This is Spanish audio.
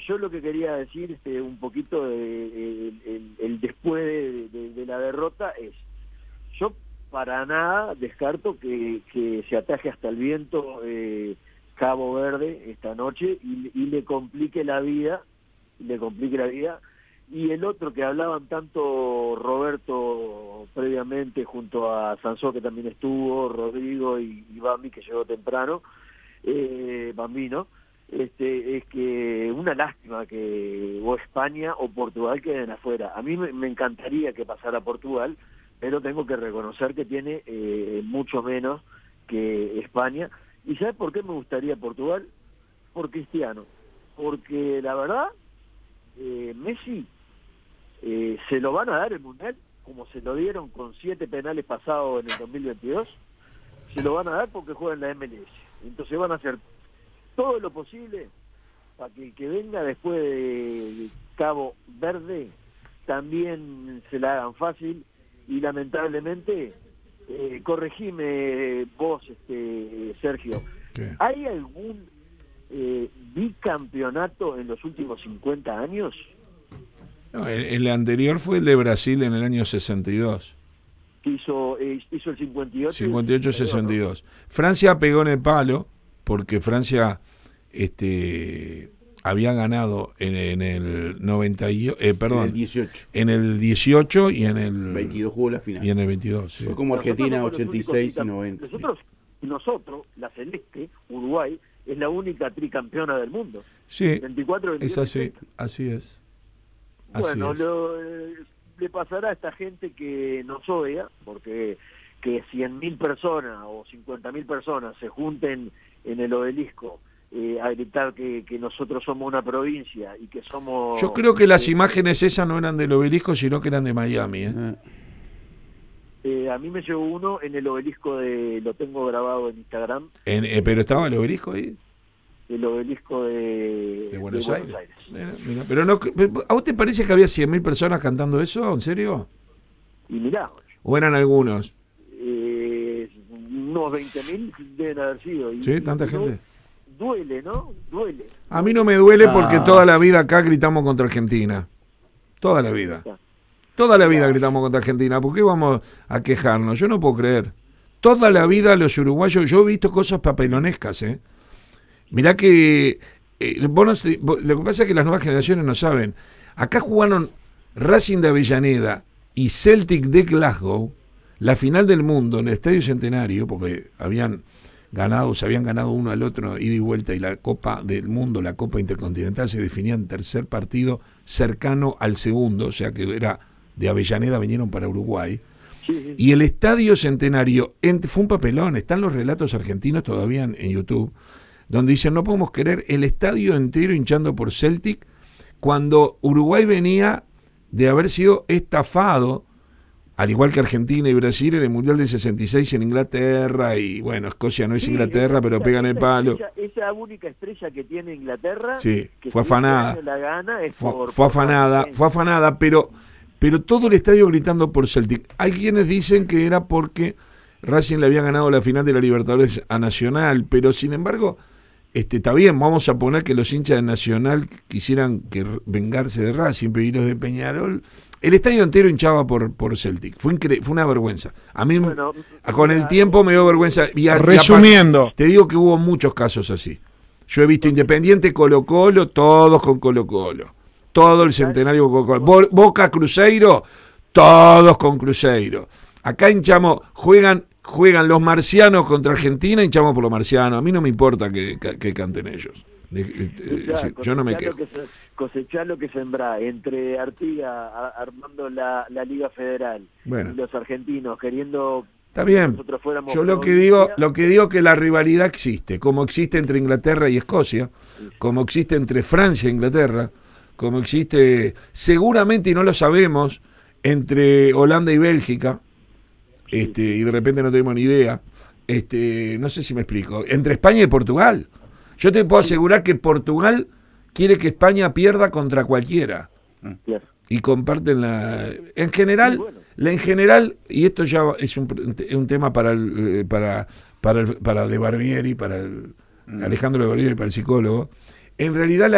yo lo que quería decir un poquito el después de la derrota es, yo para nada descarto que se ataje hasta el viento Cabo Verde esta noche y le complique la vida, y el otro que hablaban tanto Roberto previamente junto a Sansó, que también estuvo, Rodrigo y Bambi, que llegó temprano, Bambino, es que una lástima que o España o Portugal queden afuera. A mí me encantaría que pasara Portugal, pero tengo que reconocer que tiene mucho menos que España. ¿Y sabes por qué me gustaría Portugal? Por Cristiano. Porque la verdad, Messi se lo van a dar el Mundial, como se lo dieron con 7 penales pasados en el 2022, se lo van a dar porque juega en la MLS. Entonces van a hacer todo lo posible para que el que venga después de Cabo Verde también se la hagan fácil, y lamentablemente, corregime vos, Sergio, ¿qué? ¿Hay algún bicampeonato en los últimos 50 años? No, el anterior fue el de Brasil en el año 62. Hizo el 58. 58-62. ¿No? Francia pegó en el palo porque Francia había ganado en el 90 perdón, en el 18. En el 18 y en el 22 jugó la final. Y en el 22, sí. Fue como Argentina 86 y 90. Nosotros, la Celeste, Uruguay, es la única tricampeona del mundo. Sí, 24, 25, es así, así es. Bueno, así es. Le pasará a esta gente que nos odia, porque que 100.000 personas o 50.000 personas se junten en el obelisco a gritar que nosotros somos una provincia y que somos... Yo creo que las imágenes esas no eran del obelisco, sino que eran de Miami. A mí me llegó uno en el obelisco lo tengo grabado en Instagram. ¿Pero estaba el obelisco ahí? El obelisco de Buenos Aires. Mira, pero no, ¿a vos te parece que había 100.000 personas cantando eso? ¿En serio? Y mirá. ¿O eran algunos? Unos 20.000 deben haber sido. Sí, tanta gente. Duele, ¿no? Duele. A mí no me duele porque toda la vida acá gritamos contra Argentina. Toda la vida. Toda la vida gritamos contra Argentina. ¿Por qué vamos a quejarnos? Yo no puedo creer. Toda la vida los uruguayos, yo he visto cosas papelonescas, Mirá que lo que pasa es que las nuevas generaciones no saben. Acá jugaron Racing de Avellaneda y Celtic de Glasgow la final del mundo en el Estadio Centenario, porque se habían ganado uno al otro ida y vuelta, y la Copa del Mundo, la Copa Intercontinental, se definía en tercer partido cercano al segundo, o sea que era de Avellaneda, vinieron para Uruguay. Sí. Y el Estadio Centenario fue un papelón. Están los relatos argentinos todavía en YouTube, donde dicen, no podemos creer, el estadio entero hinchando por Celtic, cuando Uruguay venía de haber sido estafado, al igual que Argentina y Brasil, en el Mundial del 66 en Inglaterra, y bueno, Escocia no es Inglaterra, pero pegan el palo. Esa única estrella que tiene Inglaterra, sí, que fue afanada. Fue afanada, pero todo el estadio gritando por Celtic. Hay quienes dicen que era porque Racing le había ganado la final de la Libertadores a Nacional, pero sin embargo... está bien, vamos a poner que los hinchas de Nacional quisieran vengarse de Racing, pero y los de Peñarol, el estadio entero hinchaba por Celtic. Fue una vergüenza. A mí, con el tiempo me dio vergüenza. Resumiendo, te digo que hubo muchos casos así. Yo he visto Independiente, Colo-Colo, todos con Colo-Colo. Todo el Centenario con Colo-Colo. Boca, Cruzeiro, todos con Cruzeiro. Acá hinchamos, juegan los marcianos contra Argentina, hinchamos por los marcianos. A mí no me importa que canten ellos. Yo no me quejo. Cosechar lo que sembrá, entre Artigas armando la Liga Federal, y los argentinos queriendo... Está bien. Yo lo que digo que la rivalidad existe, como existe entre Inglaterra y Escocia, como existe entre Francia e Inglaterra, como existe, seguramente, y no lo sabemos, entre Holanda y Bélgica. Y de repente no tenemos ni idea, no sé si me explico, entre España y Portugal. Yo te puedo asegurar que Portugal quiere que España pierda contra cualquiera. Y comparten en general, y esto ya es un tema para De Barbieri, para Alejandro De Barbieri, para el psicólogo. En realidad